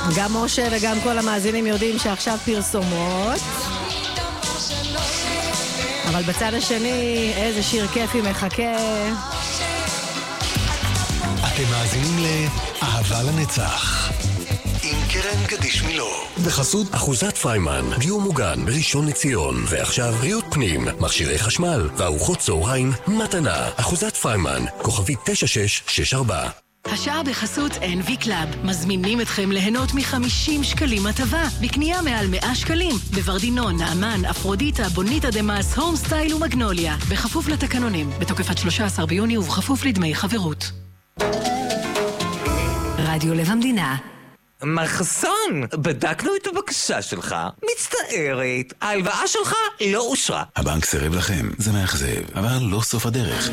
גם משה וגם כל המאזינים יודעים שעכשיו פרסומות, אבל בצד השני איזה שיר כיפי מחכה. אתם מאזינים לאהבה לנצח עם קרן קדיש מילוא, בחסות אחוזת פריימן, דיור מוגן בראשון לציון, ועכשיו בריאות פנים, מכשירי חשמל וארוחות צהריים מתנה. אחוזת פריימן, כוכבית 9664. השעה בחסות NV קלאב. מזמינים אתכם ליהנות מ50 שקלים הטבה בקנייה מעל 100 שקלים בוורדינון, נעמן, אפרודיטה, בוניטה דמאס, הום סטייל ומגנוליה, בכפוף לתקנונים, בתוקף עד 13 ביוני ובכפוף לדמי חברות. רדיו לב המדינה. מחסון, בדקנו את הבקשה שלך. מצטערת, ההלוואה שלך לא אושרה. הבנק סירב לכם, זה מאכזב, אבל לא סוף הדרך.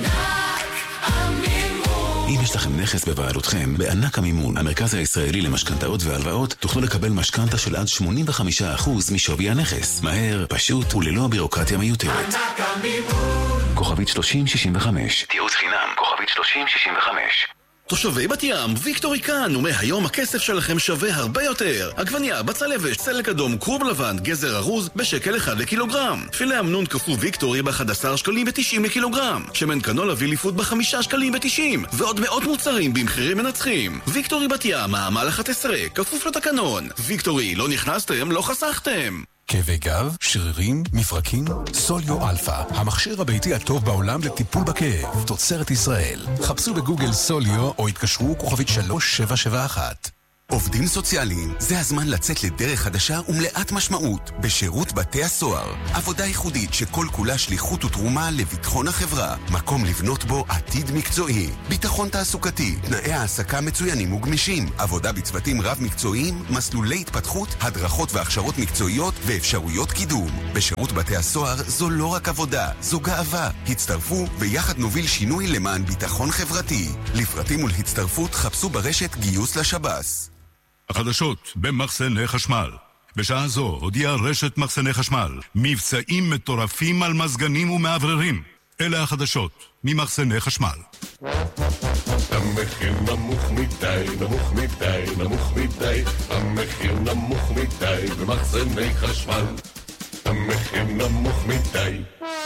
אם יש לכם נכס בבעלותכם, בענק המימון, המרכז הישראלי למשכנתאות והלוואות, תוכלו לקבל משכנתה של עד 85% משווי הנכס. מהר, פשוט וללא הבירוקרטיה מיותרת. ענק המימון. כוכבית 3065. תיעוץ חינם, כוכבית 3065. תושבי בת ים, ויקטורי כאן, ומהיום הכסף שלכם שווה הרבה יותר. עגבניה, בצל יבש, סלק אדום, כרוב לבן, גזר ארוז, בשקל 1 לקילוגרם. פילה אמנון קפוא ויקטורי ב11 שקלים ו90 לקילוגרם. שמן קנולה ויליפוד ב5 שקלים ו90. ועוד מאות מוצרים במחירים מנצחים. ויקטורי בת ים, מעמל 11, כפוף לתקנון. ויקטורי, לא נכנסתם, לא חסכתם. כאבי גב, שרירים, מפרקים, סוליו אלפא, המכשיר הביתי הטוב בעולם לטיפול בכאב, תוצרת ישראל. חפשו בגוגל סוליו או התקשרו כוכבית 3771. עובדים סוציאליים, זה הזמן לצאת לדרך חדשה ומלאת משמעות בשירות בתי הסוהר. עבודה ייחודית שכל כולה שליחות ותרומה לביטחון החברה. מקום לבנות בו עתיד מקצועי. ביטחון תעסוקתי, תנאי העסקה מצוינים וגמישים. עבודה בצוותים רב מקצועיים, מסלולי התפתחות, הדרכות והכשרות מקצועיות ואפשרויות קידום. בשירות בתי הסוהר זו לא רק עבודה, זו גאווה. הצטרפו ויחד נוביל שינוי למען ביטחון חברתי. לפרטים ולהצטרפות חפשו ברשת גיוס לשב"ס. החדשות במחסני חשמל. בשעה זו הודיעה רשת מחסני חשמל מבצעים מטורפים על מזגנים ומעבררים. אלה החדשות ממחסני חשמל. המחיר נמוך מדי, נמוך מדי, נמוך מדי. המחיר נמוך מדי במחסני חשמל. המחיר נמוך מדי.